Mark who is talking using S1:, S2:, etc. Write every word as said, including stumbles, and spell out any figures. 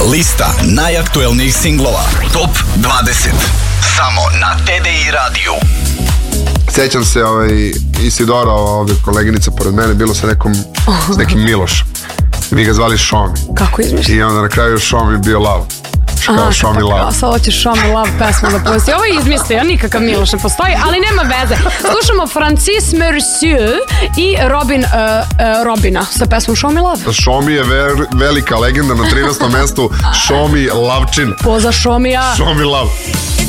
S1: Lista najaktuelnijih singlova. Top dvadeset. Samo na T D I radiju.
S2: Sjećam se ovaj, Isidora, ovdje koleginica pored mene, bilo sa nekom, s nekim Milošom. Mi ga zvali Šomi.
S3: Kako izmišljati?
S2: I onda na kraju Šomi bio Love. Kao Show Me Love.
S3: Sad hoćeš Show Me Love pesmu da pusti. Ovo je izmislio, nikakav Miloš ne postoji, ali nema veze. Slušamo Francis Monsieur i Robin, uh, uh, Robina sa pesmom Show Me Love.
S2: Show Me je ver, velika legenda na trinaestom mestu. Show Me Lavčin.
S3: Poza Show Me ja.
S2: Show Me Love.